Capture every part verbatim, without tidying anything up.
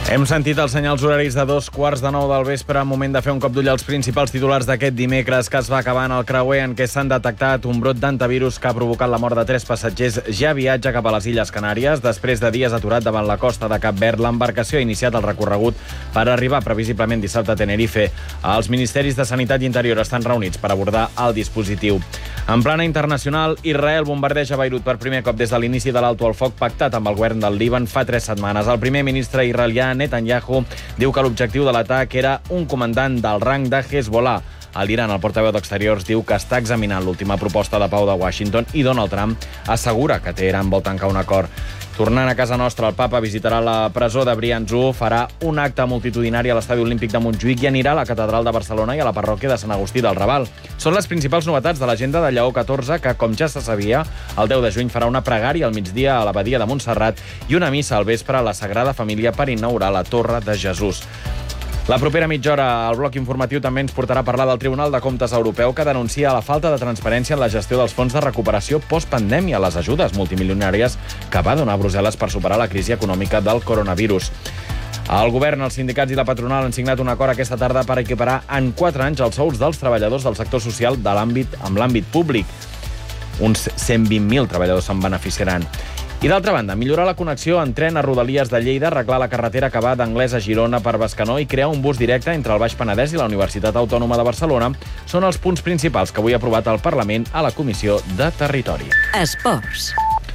Hem sentit els senyals horaris de dos quarts de nou del vespre, moment de fer un cop d'ull als principals titulars d'aquest dimecres que es va acabar en el creuer en què s'han detectat un brot d'antivirus que ha provocat la mort de tres passatgers. Ja viatja cap a les Illes Canàries. Després de dies aturat davant la costa de Cap Verd, l'embarcació ha iniciat el recorregut per arribar previsiblement dissabte a Tenerife. Els ministeris de Sanitat i Interior estan reunits per abordar el dispositiu. En plana internacional, Israel bombardeja Beirut per primer cop des de l'inici de l'alto al foc pactat amb el govern del Líban fa tres setmanes. El primer ministre israelià, Netanyahu, diu que l'objectiu de l'atac era un comandant del rang de Hezbollah. A l'Iran, el portaveu d'Exteriors diu que està examinant l'última proposta de pau de Washington i Donald Trump assegura que Teheran vol tancar un acord. Tornant a casa nostra, el papa visitarà la presó de Briançó, farà un acte multitudinari a l'Estadi Olímpic de Montjuïc i anirà a la Catedral de Barcelona i a la parròquia de Sant Agustí del Raval. Són les principals novetats de l'agenda de Lleó catorze, que, com ja se sabia, el deu de juny farà una pregària al migdia a l'abadia de Montserrat i una missa al vespre a la Sagrada Família per inaugurar la Torre de Jesús. La propera mitja hora, el bloc informatiu també ens portarà a parlar del Tribunal de Comptes Europeu, que denuncia la falta de transparència en la gestió dels fons de recuperació postpandèmia, les ajudes multimilionàries que va donar Brussel·les per superar la crisi econòmica del coronavirus. El govern, els sindicats i la patronal han signat un acord aquesta tarda per equiparar en quatre anys els sous dels treballadors del sector social de l'àmbit amb l'àmbit públic. Uns cent vint mil treballadors se'n beneficiaran. I d'altra banda, millorar la connexió en tren a Rodalies de Lleida, arreglar la carretera que va d'Anglès a Girona per Bescanó i crear un bus directe entre el Baix Penedès i la Universitat Autònoma de Barcelona són els punts principals que avui ha aprovat el Parlament a la Comissió de Territori. Esports.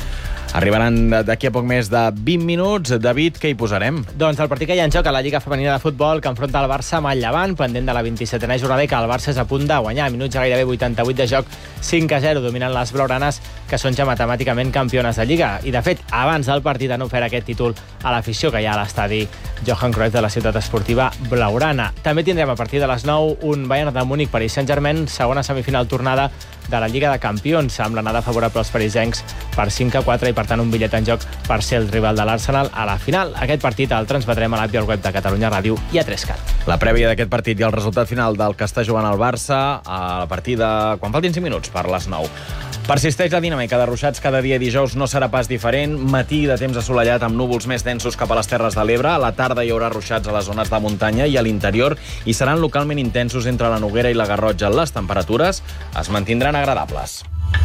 Arribaran d'aquí a poc més de vint minuts. David, què hi posarem? Doncs el partit que hi ha en joc a la Lliga Femenina de Futbol que enfronta el Barça amb el Llevant, pendent de la vint-i-setena jornada i que el Barça és a punt de guanyar. Minuts a gairebé vuitanta-vuit de joc, cinc a zero, dominant les blaugranes, que són ja matemàticament campiones de Lliga. I, de fet, abans del partit han ofert aquest títol a l'afició que hi ha a l'estadi Johan Cruyff de la ciutat esportiva blaugrana. També tindrem a partir de les nou un Bayern de Múnich Paris Saint-Germain, segona semifinal tornada de la Lliga de Campions, amb l'anada favorable als parisencs per cinc a quatre i, per tant, un bitllet en joc per ser el rival de l'Arsenal a la final. Aquest partit el transmetrem a l'app i al web de Catalunya Ràdio i a tres-cat. La prèvia d'aquest partit i el resultat final del que està jugant el Barça a partir de quan faltin cinc minuts per les nou. Persisteix la dinàmica de ruixats cada dia. Dijous no serà pas diferent. Matí de temps assolellat amb núvols més densos cap a les Terres de l'Ebre. A la tarda hi haurà ruixats a les zones de muntanya i a l'interior i seran localment intensos entre la Noguera i la Garrotxa. Les temperatures es mantindran agradables.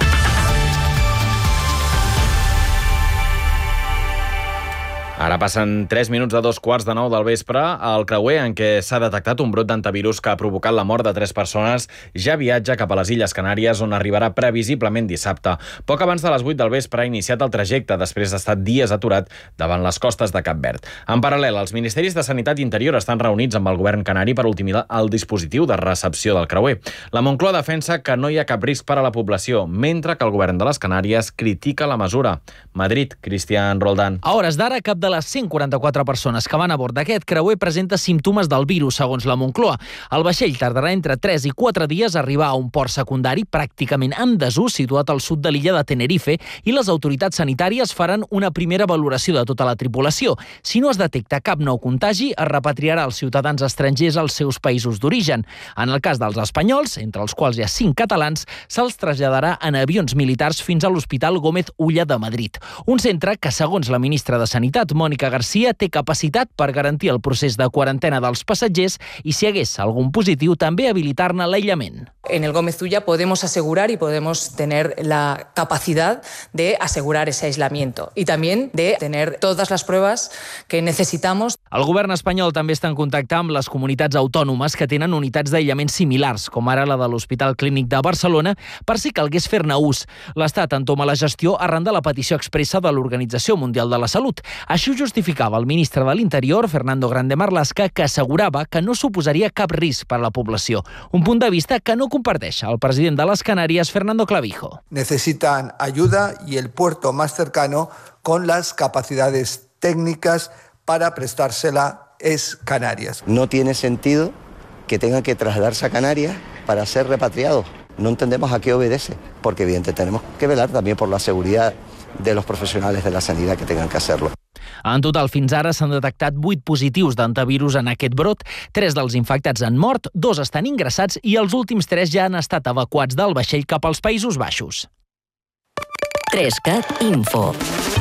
Ara passen tres minuts de dos quarts de nou del vespre. El creuer en què s'ha detectat un brot d'antivirus que ha provocat la mort de tres persones ja viatja cap a les Illes Canàries, on arribarà previsiblement dissabte. Poc abans de les vuit del vespre ha iniciat el trajecte, després d'estar dies aturat davant les costes de Cap Verd. En paral·lel, els ministeris de Sanitat i Interior estan reunits amb el govern canari per ultimar el dispositiu de recepció del creuer. La Moncloa defensa que no hi ha cap risc per a la població, mentre que el govern de les Canàries critica la mesura. Madrid, Cristian Roldán. A hores d'ara, cap de les cent quaranta-quatre persones que van a bord d'aquest creuer presenta símptomes del virus, segons la Moncloa. El vaixell tardarà entre tres i quatre dies a arribar a un port secundari pràcticament en desús situat al sud de l'illa de Tenerife i les autoritats sanitàries faran una primera valoració de tota la tripulació. Si no es detecta cap nou contagi, es repatriarà els ciutadans estrangers als seus països d'origen. En el cas dels espanyols, entre els quals hi ha cinc catalans, se'ls traslladarà en avions militars fins a l'Hospital Gómez Ulla de Madrid. Un centre que, segons la ministra de Sanitat, Mónica García, té capacitat per garantir el procés de quarantena dels passatgers i, si hi hagués algun positiu, també habilitar-ne l'aïllament. En el Gómez Ulla podemos asegurar y podemos tener la capacidad de asegurar ese aislamiento y también de tener todas las pruebas que necesitamos. El govern espanyol també està en contacte amb les comunitats autònomes que tenen unitats d'aïllament similars, com ara la de l'Hospital Clínic de Barcelona, per si calgués fer-ne ús. L'Estat entoma la gestió arran de la petició expressa de l'Organització Mundial de la Salut. Així ho justificava el ministre de l'Interior, Fernando Grande Marlaska, que assegurava que no suposaria cap risc per a la població. Un punt de vista que no comparteix el president de les Canàries, Fernando Clavijo. Necesitan ayuda y el puerto más cercano con las capacidades técnicas para prestársela es Canarias. No tiene sentido que tengan que trasladarse a Canarias para ser repatriados. No entendemos a qué obedece, porque evidentemente tenemos que velar también por la seguridad de los profesionales de la sanidad que tengan que hacerlo. En total, fins ara s'han detectat vuit positius d'antivirus en aquest brot. Tres dels infectats han mort, dos estan ingressats i els últims tres ja han estat evacuats del vaixell cap als Països Baixos. tres cat Info.